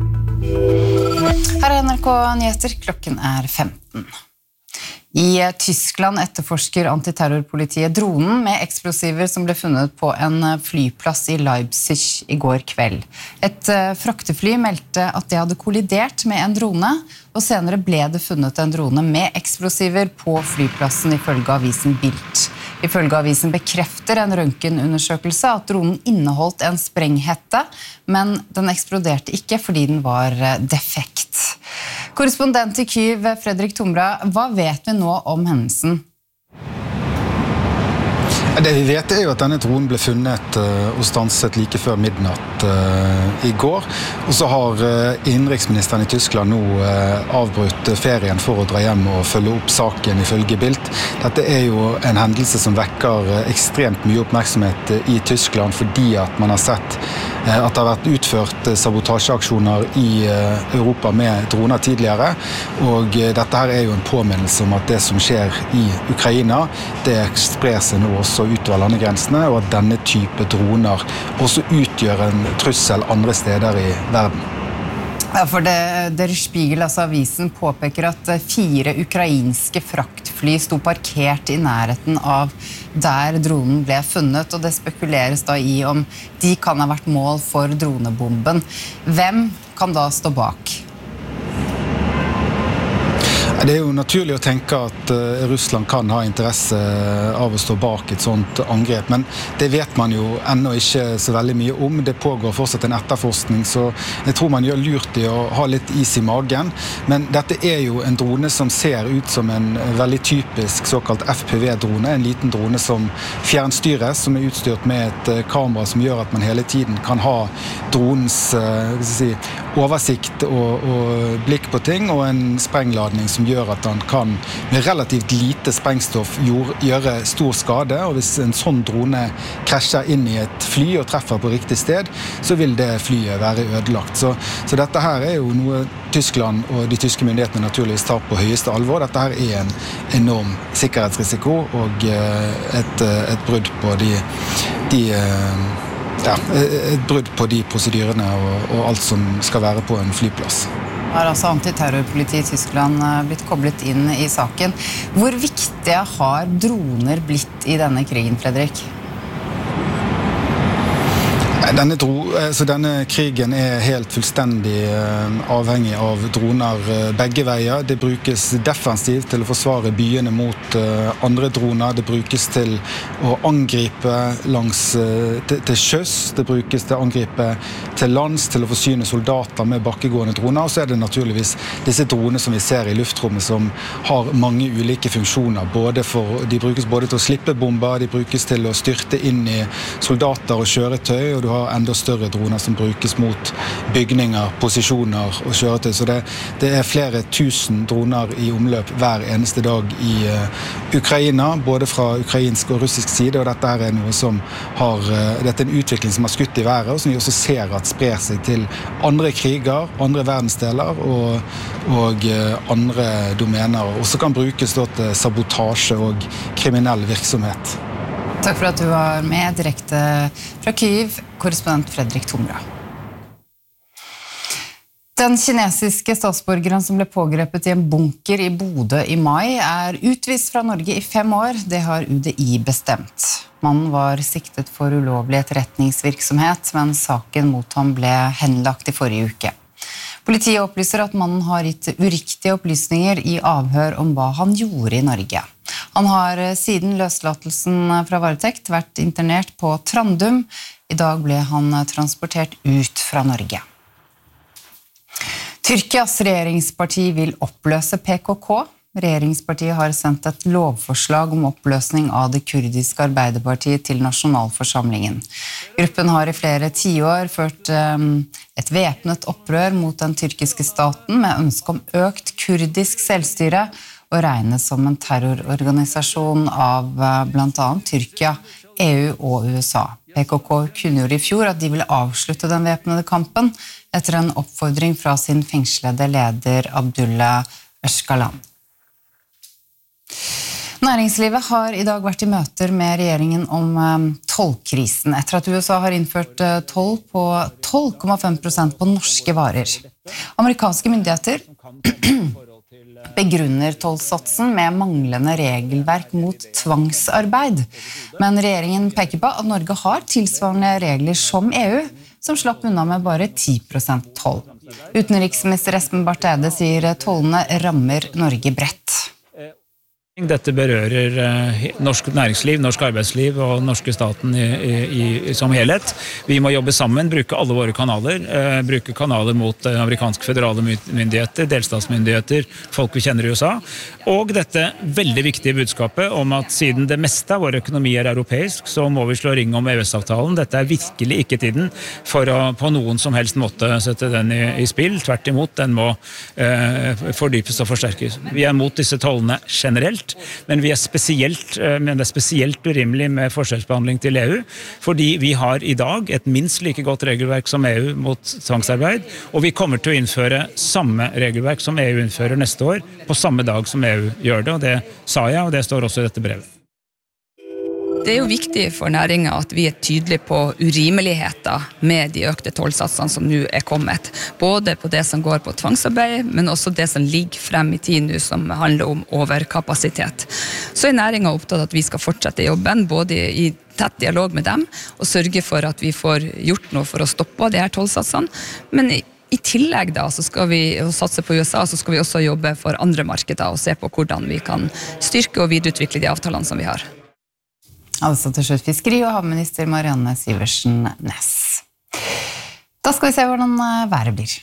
Her er N R K Nyheter, klokken er femten. I Tyskland etterforsker antiterrorpolitiet dronen med eksplosiver som ble funnet på en flyplass i Leipzig i går kveld. Et fraktefly meldte at det hadde kollidert med en drone, og senere ble det funnet en drone med eksplosiver på flyplassen ifølge avisen Bild. Ifølge avisen bekrefter en røntgenundersøkelse at dronen inneholdt en sprenghette, men den eksploderte ikke fordi den var defekt. Korrespondent i Kyiv, Fredrik Tombra, hva vet vi nå om hendelsen? Det vi vet er jo at denne dronen ble funnet uh, og stanset like før midnatt uh, i går. Og så har uh, innenriksministeren i Tyskland nå uh, avbrutt ferien for å dra hjem og følge opp saken ifølge Bild. Dette er jo en hendelse som vekker uh, ekstremt mye oppmerksomhet uh, i Tyskland, fordi at man har sett uh, at det har vært utført uh, sabotasjeaksjoner i uh, Europa med droner tidligere. Og uh, dette her er jo en påminnelse om at det som skjer i Ukraina, det sprer seg nå også utover landegrensene, og at denne type droner også utgjør en trussel andre steder i verden. Ja, for det, Der Spiegel, altså avisen, påpeker at fire ukrainske fraktfly sto parkert i nærheten av der dronen ble funnet, og det spekuleres da i om de kan ha vært mål for dronebomben. Hvem kan da stå bak? Det er jo naturlig å tenke at uh, Russland kan ha interesse av å stå bak et sånt angrep, men det vet man jo ennå ikke så veldig mye om. Det pågår fortsatt en etterforskning, så jeg tror man gjør lurt i å ha litt is i magen. Men dette er jo en drone som ser ut som en veldig typisk såkalt F P V-drone, en liten drone som fjernstyres, som er utstyrt med et uh, kamera som gjør at man hele tiden kan ha dronens uh, si, oversikt og, og blikk på ting, og en sprengladning som gjør at han kan med relativt lite sprengstoff gjøre stor skade, og hvis en sånn drone krasjer inn i et fly og treffer på riktig sted, så vil det flyet være ødelagt. Så, så dette her er jo noe Tyskland og de tyske myndighetene naturligvis tar på høyeste alvor. Dette her er en enorm sikkerhetsrisiko og et, et brudd på de, de ja, et brudd på de prosedyrene og, og alt som skal være på en flyplass. Har altså antiterrorpolitiet i Tyskland blitt koblet inn i saken. Hvor viktige har droner blitt i denne krigen, Fredrik? Denne, dro, så denne krigen er helt fullstendig avhengig av droner begge veier. Det brukes defensivt til å forsvare byene mot andre droner. Det brukes til å angripe langs, til, til sjøs. Det brukes til å angripe til lands, til å forsyne soldater med bakkegående droner. Og så er det naturligvis disse dronene som vi ser i luftrommet som har mange ulike funksjoner. Både for, de brukes både til å slippe bomber, de brukes til å styrte inn i soldater og kjøretøy, og du har enda større droner som brukes mot bygninger, posisjoner og kjøretøy. Så det, det er flere tusen droner i omløp hver eneste dag i uh, Ukraina, både fra ukrainsk og russisk side, og dette er noe som har, uh, dette er en utvikling som har skutt i været, og som vi også ser at sprer seg til andre kriger, andre verdensdeler og, og uh, andre domener, og også kan brukes da, til sabotasje og kriminell virksomhet. Takk for at du var med direkte fra Kyiv, korrespondent Fredrik Tombra. Den kinesiske statsborgeren som ble pågrepet i en bunker i Bodø i mai er utvist fra Norge i fem år, det har U D I bestemt. Mannen var siktet for ulovlig etterretningsvirksomhet, men saken mot ham ble henlagt i forrige uke. Politiet opplyser at mannen har gitt uriktige opplysninger i avhør om hva han gjorde i Norge. Han har siden løslatelsen fra varetekt vært internert på Trandum. I dag ble han transportert ut fra Norge. Tyrkias regjeringsparti vil oppløse P K K. Regjeringspartiet har sendt et lovforslag om oppløsning av det kurdiske arbeiderpartiet til nasjonalforsamlingen. Gruppen har i flere tiår ført et væpnet opprør mot den tyrkiske staten med ønske om økt kurdisk selvstyre og regnes som en terrororganisasjon av blant annet Tyrkia, E U og U S A. P K K kunngjorde i fjor at de ville avslutte den væpnede kampen etter en oppfordring fra sin fengslede leder Abdullah Öcalan. Næringslivet har i dag vært i møter med regjeringen om um, tollkrisen, etter at U S A har innført uh, toll på tolv komma fem prosent på norske varer. Amerikanske myndigheter begrunner tollsatsen med manglende regelverk mot tvangsarbeid, men regjeringen peker på at Norge har tilsvarende regler som E U, som slapp unna med bare ti prosent toll. Utenriksminister Espen Barth Eide sier tollene rammer Norge bredt. Dette berører eh, norsk næringsliv, norsk arbeidsliv og norske staten i, i, i, som helhet. Vi må jobbe sammen, bruke alle våre kanaler, eh, bruke kanaler mot eh, amerikanske federale myndigheter, delstatsmyndigheter, folk vi kjenner i U S A, og dette veldig viktige budskapet om at siden det meste av vår økonomi er europeisk, så må vi slå ring om E U S-avtalen. Dette er virkelig ikke tiden for å på noen som helst måte sette den i, i spill. Tvert imot, den må eh, fordypes og forsterkes. Vi er mot disse tollene generelt, men vi er spesielt, men det er spesielt urimelig med forskjellsbehandling til E U, fordi vi har i dag et minst like godt regelverk som E U mot tvangsarbeid, og vi kommer til å innføre samme regelverk som E U innfører neste år, på samme dag som E U gjør det, og det sa jeg, og det står også i dette brevet. Det er jo viktig for næringen at vi er tydelige på urimeligheter med de økte tollsatsene som nå er kommet. Både på det som går på tvangsarbeid, men også det som ligger frem i tid nå som handler om overkapasitet. Så er næringen opptatt at vi skal fortsette jobben, både i tett dialog med dem, og sørge for at vi får gjort noe for å stoppe de her tollsatsene. Men i I tillegg da, så skal vi satse på U S A, så skal vi også jobbe for andre markeder og se på hvordan vi kan styrke og videreutvikle de avtalene som vi har. Altså til slutt fiskeri- og havminister Marianne Sivertsen Næss. Da skal vi se hvordan været blir.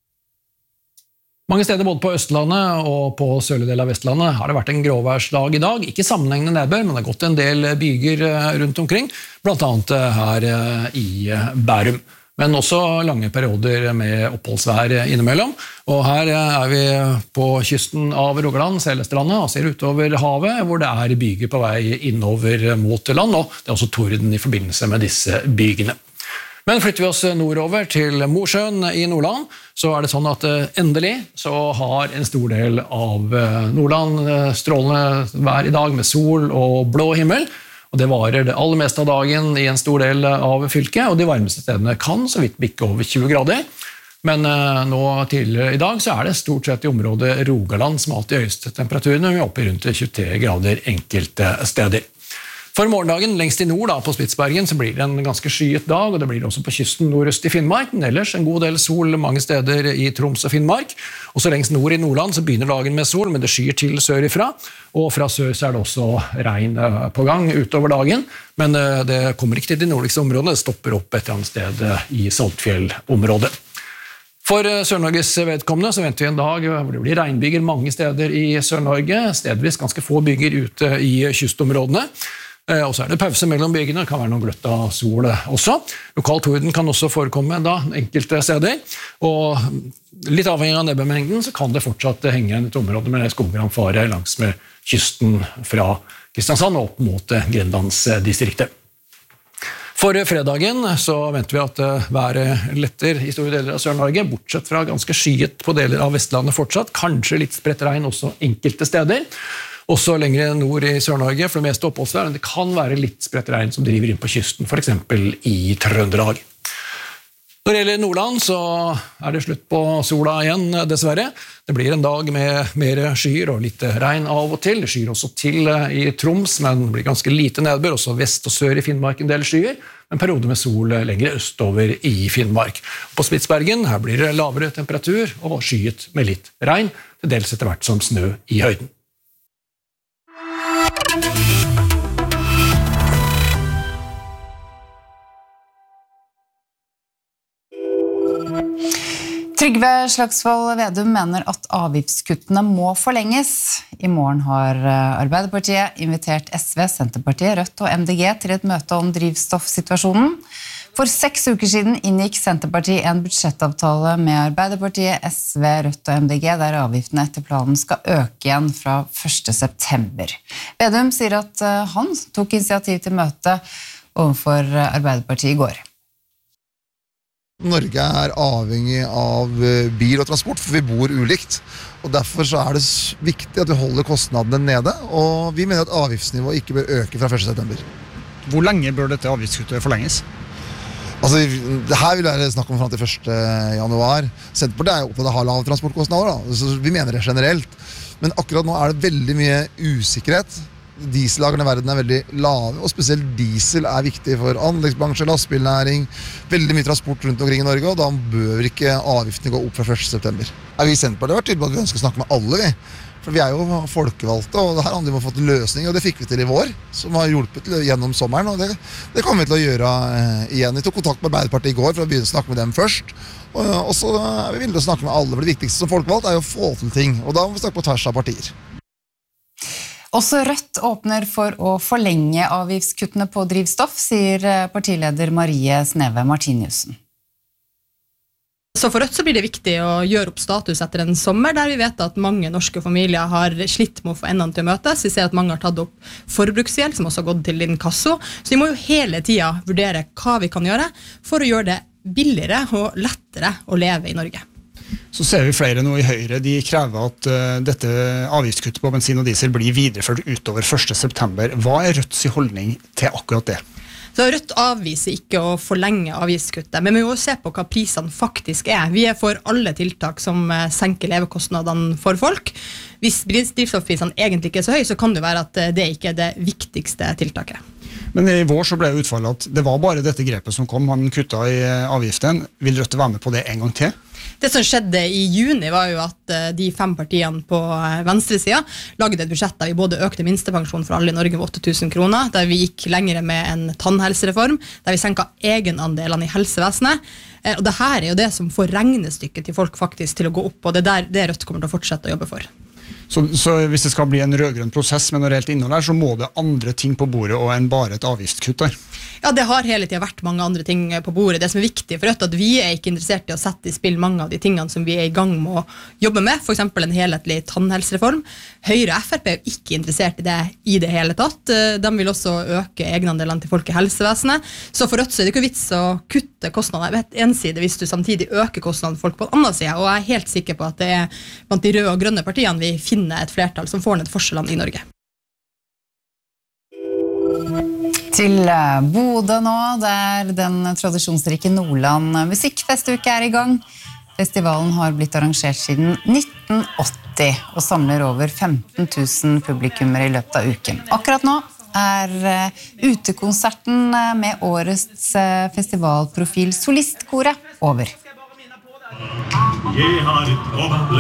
Mange steder både på Østlandet og på sørlige del av Vestlandet har det vært en gråværsdag i dag. Ikke sammenhengende nedbør, men det har gått en del byger rundt omkring, blant annet her i Bærum. Men også lange perioder med oppholdsvær innimellom. Og her er vi på kysten av Rogaland, Selestranda, og ser utover havet, hvor det er byger på vei innover mot land, og det er også torden i forbindelse med disse bygene. Men flytter vi oss nordover til Mosjøen i Nordland, så er det sånn at endelig så har en stor del av Nordland strålende vær i dag med sol og blå himmel, og det varer det aller meste av dagen i en stor del av fylket, og de varmeste stedene kan så vidt bikke over tjue grader. Men nå tidligere i dag så er det stort sett i området Rogaland som alltid høyeste temperaturene, vi er oppe i rundt tjuetre grader enkelte steder. For morgendagen lengst i nord da, på Spitsbergen så blir det en ganske skyet dag, og det blir også på kysten nordøst i Finnmark, men ellers en god del sol mange steder i Troms og Finnmark. Og så lengst nord i Nordland så begynner dagen med sol, men det skyer til sør ifra, og fra sør så er det også regn på gang utover dagen, men det kommer ikke til de nordligste områdene, det stopper opp et eller annet sted i Saltfjell-området. For Sør-Norges vedkommende så venter vi en dag hvor det blir regnbyger mange steder i Sør-Norge, stedvis ganske få byger ute i kystområdene. Og så er det pause mellom bygene, det kan være noe gløtt av sol også. Lokal torden kan også forekomme da, enkelte steder. Og litt avhengig av nebbemengden så kan det fortsatt henge et område med skogbrannfare langs med kysten fra Kristiansand opp mot Grenlandsdistriktet. For fredagen så venter vi at været letter i store deler av Sør-Norge, bortsett fra ganske skyet på deler av Vestlandet fortsatt, kanskje litt spredt regn også enkelte steder. Også lenger nord i Sør-Norge, for det meste oppholdsvær, men det kan være litt spredt regn som driver inn på kysten, for eksempel i Trøndelag. Når det gjelder Nordland så er det slutt på sola igjen, dessverre. Det blir en dag med mer skyer og litt regn av og til. Det skyer også til i Troms, men det blir ganske lite nedbør, også vest og sør i Finnmark en del skyer. En periode med sol lenger østover i Finnmark. På Spitsbergen her blir det lavere temperatur og skyet med litt regn, til dels etter hvert som snø i høyden. Trygve Slagsvold Vedum mener at avgiftskuttene må forlenges. I morgen har Arbeiderpartiet invitert S V, Senterpartiet, Rødt og M D G til et møte om drivstoffsituasjonen. For seks uker siden inngikk Senterpartiet en budsjettavtale med Arbeiderpartiet, S V, Rødt og M D G, der avgiftene etter planen skal øke igjen fra første september. Vedum sier at han tok initiativ til møte overfor Arbeiderpartiet i går. Norge er avhengig av bil og transport, for vi bor ulikt. Og derfor så er det viktig at vi holder kostnadene nede, og vi mener at avgiftsnivået ikke bør øke fra første september. Hvor lenge bør dette avgiftskuttet forlenges? Altså, det her vil være snakk om frem til første januar. Senterpartiet er jo opptatt av å ha lav transportkostnader, da. Så vi mener det generelt. Men akkurat nå er det veldig mye usikkerhet. Diesellagerne i verden er veldig lave, og spesielt diesel er viktig for anleggsbransje, lastbilnæring, veldig mye transport rundt omkring i Norge, og da bør ikke avgiftene gå opp fra første september. Vi i Senterpartiet har vært tydelige på at vi ønsker å snakke med alle, vi. For vi er jo folkevalgte, og det her handler om å få til løsning, og det fikk vi til i vår, som har hjulpet gjennom sommeren, og det, det kommer vi til å gjøre eh, igjen. Vi tok kontakt med Arbeiderpartiet i går for å begynne å snakke med dem først, og, og så er vi villige til å snakke med alle, for det viktigste som folkevalgt er jo å få til ting, og da må vi snakke på tvers av partier. Også Rødt åpner for å forlenge avgiftskuttene på drivstoff, sier partileder Marie Sneve Martiniussen. Så for Rødt så blir det viktig å gjøre opp status etter en sommer, der vi vet at mange norske familier har slitt med å få endene til å møtes. Vi ser at mange har tatt opp forbruksgjeld, som også har gått til inkasso. Så vi må jo hele tiden vurdere hva vi kan gjøre for å gjøre det billigere og lettere å leve i Norge. Så ser vi flere nå i Høyre, de krever at uh, dette avgiftskuttet på bensin og diesel blir videreført utover første september. Hva er Rødts holdning til akkurat det? Så Rødt avviser ikke å forlenge avgiftskuttet, men vi må jo se på hva prisene faktisk er. Vi er for alle tiltak som senker levekostnadene for folk. Hvis drivstoffprisene egentlig ikke er så høy, så kan det være at det ikke er det viktigste tiltaket. Men i vår så ble utfallet at det var bare dette grepet som kom, han kuttet i avgiften. Vil Rødt være med på det en gang til? Det som skjedde i juni var jo at de fem partiene på venstresiden lagde et budsjett der vi både økte minstepensjon for alle i Norge med åtte tusen kroner, der vi gikk lengre med en tannhelsereform, der vi senket egenandelene i helsevesenet. Og det her er jo det som får regnestykket til folk faktisk til å gå opp, og det er der det Rødt kommer til å fortsette å jobbe for. Så, så hvis det skal bli en rødgrønn prosess med noe reelt innhold her, så må det andre ting på bordet og enn bare et avgiftskutt der? Ja, det har hele tiden vært mange andre ting på bordet. Det som er viktig for Rødt er at vi er ikke interessert i å sette i spill mange av de tingene som vi er i gang med å jobbe med, for eksempel en helhetlig tannhelsereform. Høyre og F R P er jo ikke interessert i det i det hele tatt. De vil også øke egenandelene til folk i helsevesenet. Så for Rødt så er det ikke vits å kutte kostnader ved en side hvis du samtidig øker kostnadene for folk på en annen side. Og jeg er helt sikker på at det er blant de røde og grønne partiene vi finner et flertall som får ned forskjellene i Norge. Til Bodø nå, der den tradisjonsrike Nordland musikkfestuke er i gang. Festivalen har blitt arrangert siden nitten åtti og samler over femten tusen publikummere i løpet av uken. Akkurat nå er utekonserten med årets festivalprofil Solistkoret over. Jeg har et